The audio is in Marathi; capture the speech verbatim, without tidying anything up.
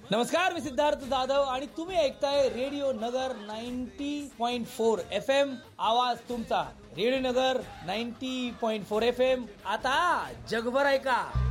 नमस्कार, मी सिद्धार्थ जाधव आणि तुम्ही ऐकताय रेडिओ नगर ninety point four F M. आवाज तुमचा. रेडिओ नगर ninety point four F M. आता जगभर ऐका.